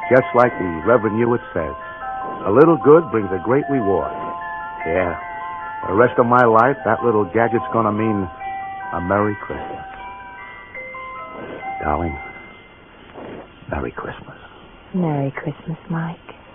Just like the Reverend Hewitt says, a little good brings a great reward. Yeah, the rest of my life, that little gadget's gonna mean a Merry Christmas. Darling, Merry Christmas. Merry Christmas, Mike.